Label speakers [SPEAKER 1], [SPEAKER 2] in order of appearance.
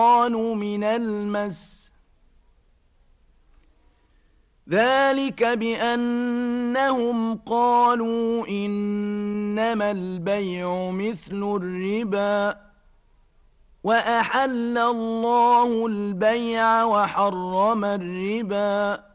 [SPEAKER 1] من المس ذلك بأنهم قالوا إنما البيع مثل الربا وأحل الله البيع وحرم الربا